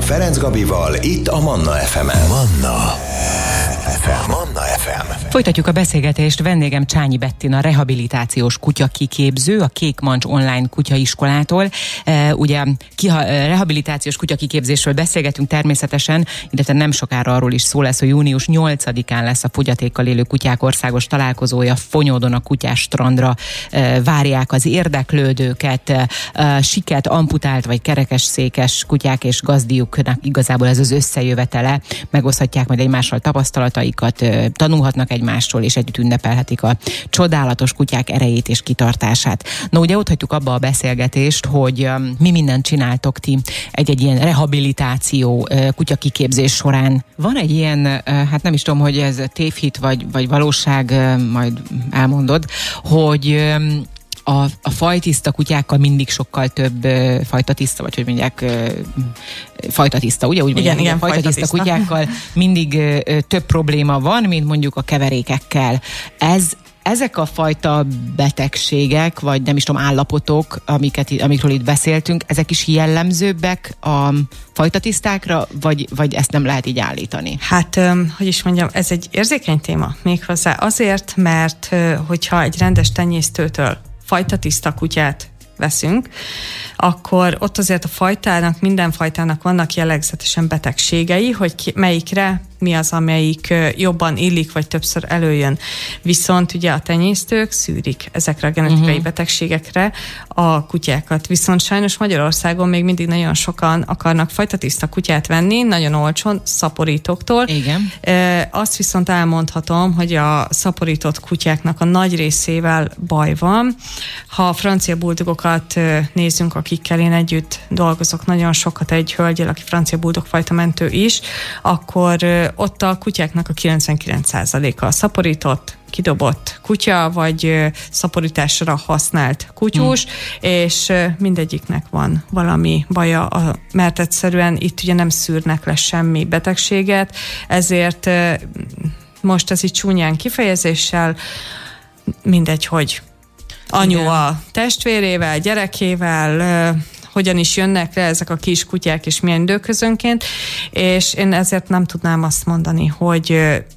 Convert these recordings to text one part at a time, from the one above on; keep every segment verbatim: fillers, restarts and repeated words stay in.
Ferenc Gabival, itt a Manna ef emen. Manna ef em. Manna ef em. Folytatjuk a beszélgetést. Vendégem Csányi Bettina, rehabilitációs kutyakiképző, a Kék Mancs online kutyaiskolától. E, ugye kiha, rehabilitációs kutyakiképzésről beszélgetünk természetesen, illetve nem sokára arról is szó lesz, hogy június nyolcadikán lesz a fogyatékkal élő kutyák országos találkozója Fonyódon, a kutyás strandra e, várják az érdeklődőket, e, siket, amputált vagy kerekesszékes kutyák és gazdiuknak igazából ez az összejövetele, megoszthatják majd egymással tapasztalataikat, e, tanulhatnak egymástól, és együtt ünnepelhetik a csodálatos kutyák erejét és kitartását. Na ugye ott hagytuk abba a beszélgetést, hogy um, mi mindent csináltok ti egy-egy ilyen rehabilitáció uh, kutyakiképzés során. Van egy ilyen, uh, hát nem is tudom, hogy ez tévhit vagy, vagy valóság, uh, majd elmondod, hogy um, A, a fajtiszta kutyákkal mindig sokkal több uh, fajtatiszta, vagy hogy mondják, uh, fajtatiszta, ugye? Úgy igen, mondják, igen, fajtatiszta kutyákkal mindig uh, több probléma van, mint mondjuk a keverékekkel. Ez Ezek a fajta betegségek, vagy nem is tudom, állapotok, amiket, amikről itt beszéltünk, ezek is jellemzőbbek a fajtatisztákra, vagy, vagy ezt nem lehet így állítani? Hát, hogy is mondjam, ez egy érzékeny téma méghozzá azért, mert hogyha egy rendes tenyésztőtől fajtatiszta kutyát veszünk, akkor ott azért a fajtának, minden fajtának vannak jellegzetesen betegségei, hogy ki, melyikre mi az, amelyik jobban illik, vagy többször előjön. Viszont ugye a tenyésztők szűrik ezekre a genetikai uh-huh. betegségekre a kutyákat. Viszont sajnos Magyarországon még mindig nagyon sokan akarnak fajtatiszta kutyát venni, nagyon olcsón, szaporítóktól. Igen. E, azt viszont elmondhatom, hogy a szaporított kutyáknak a nagy részével baj van. Ha a francia buldogokat nézzünk, akikkel én együtt dolgozok nagyon sokat, egy hölgyel, aki francia buldog fajta mentő is, akkor ott a kutyáknak a kilencvenkilenc százaléka a szaporított, kidobott kutya, vagy szaporításra használt kutyus, hmm. és mindegyiknek van valami baja, mert egyszerűen itt ugye nem szűrnek le semmi betegséget, ezért most ez így csúnyán kifejezéssel mindegy, hogy anyu igen. a testvérével, gyerekével, hogyan is jönnek le ezek a kis kutyák, és milyen időközönként, és én ezért nem tudnám azt mondani, hogy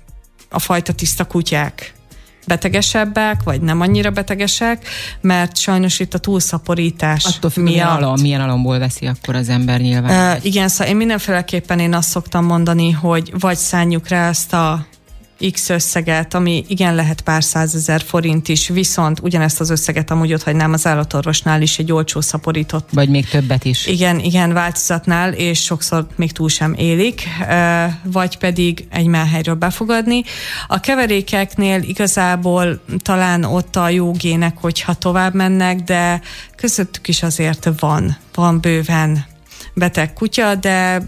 a fajta tiszta kutyák betegesebbek, vagy nem annyira betegesek, mert sajnos itt a túlszaporítás attól függ, miatt... milyen, alom, milyen alomból veszi akkor az ember nyilván. Uh, igen, szóval én mindenféleképpen én azt szoktam mondani, hogy vagy szánjuk rá ezt a X összeget, ami igen lehet pár százezer forint is, viszont ugyanezt az összeget amúgy ott hagynám az állatorvosnál is egy olcsó szaporított. Vagy még többet is. Igen, igen, változatnál, és sokszor még túl sem élik, vagy pedig egy mellhelyről befogadni. A keverékeknél igazából talán ott a jó gének, hogyha tovább mennek, de közöttük is azért van, van bőven beteg kutya, de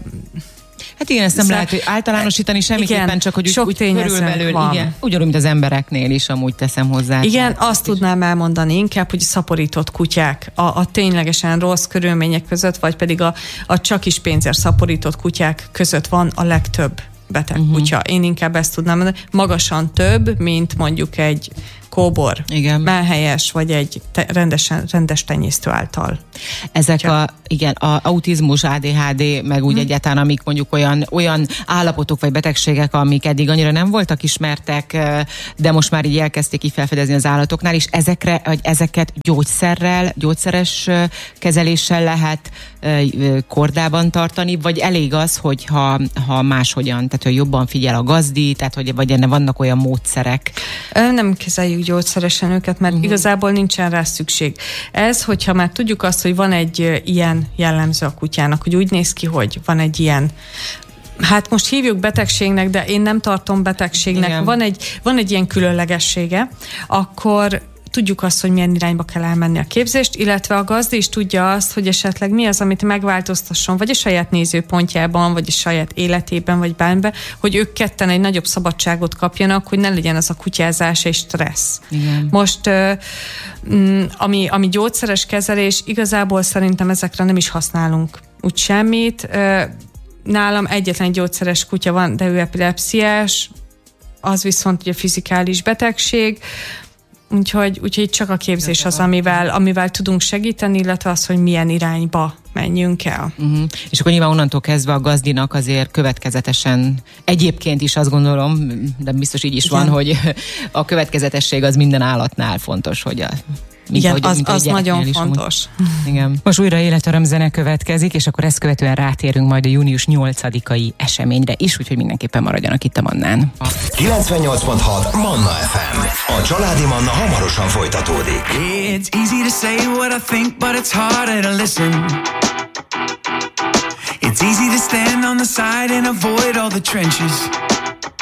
hát igen, ezt nem lehet hogy általánosítani semmiképpen, igen, csak hogy úgy, úgy körülbelül, igen, ugyanúgy, mint az embereknél is amúgy teszem hozzá. Igen, azt tudnám elmondani inkább, hogy szaporított kutyák a, a ténylegesen rossz körülmények között, vagy pedig a, a csak is pénzért szaporított kutyák között van a legtöbb beteg uh-huh. kutya. Én inkább ezt tudnám mondani. Magasan több, mint mondjuk egy kóbor, mellhelyes, vagy egy te, rendesen, rendes tenyésztő által. Ezek ja. a, igen, a autizmus, á dé há dé, meg úgy hmm. egyáltalán, amik mondjuk olyan, olyan állapotok vagy betegségek, amik eddig annyira nem voltak ismertek, de most már így elkezdték így felfedezni az állatoknál, és ezekre, vagy ezeket gyógyszerrel, gyógyszeres kezeléssel lehet kordában tartani, vagy elég az, hogy ha, ha máshogyan, tehát hogy jobban figyel a gazdi, tehát hogy vagy enne vannak olyan módszerek? Nem kezeljük gyógyszeresen őket, mert uh-huh. igazából nincsen rá szükség. Ez, hogyha már tudjuk azt, hogy van egy ilyen jellemző a kutyának, hogy úgy néz ki, hogy van egy ilyen, hát most hívjuk betegségnek, de én nem tartom betegségnek, van egy, van egy ilyen különlegessége, akkor tudjuk azt, hogy milyen irányba kell elmenni a képzést, illetve a gazdi is tudja azt, hogy esetleg mi az, amit megváltoztasson, vagy a saját nézőpontjában, vagy a saját életében, vagy bármiben, hogy ők ketten egy nagyobb szabadságot kapjanak, hogy ne legyen az a kutyázás és stressz. Igen. Most ami, ami gyógyszeres kezelés, igazából szerintem ezekre nem is használunk úgy semmit. Nálam egyetlen gyógyszeres kutya van, de ő epilepsziás, az viszont ugye fizikális betegség. Úgyhogy, úgyhogy csak a képzés az, amivel, amivel tudunk segíteni, illetve az, hogy milyen irányba menjünk el. Uh-huh. És akkor nyilván onnantól kezdve a gazdinak azért következetesen, egyébként is azt gondolom, de biztos így is Igen. van, hogy a következetesség az minden állatnál fontos, hogy a Mint Igen, ahogy, az, mint az nagyon fontos. Igen. Most újra életöröm zene következik, és akkor ezt követően rátérünk majd a június nyolcadikai eseményre is, úgyhogy mindenképpen maradjanak itt a Mannán. kilencvennyolc pont hat Manna ef em. A családi Manna hamarosan folytatódik. It's easy to say what I think, but it's harder to listen. It's easy to stand on the side and avoid all the trenches.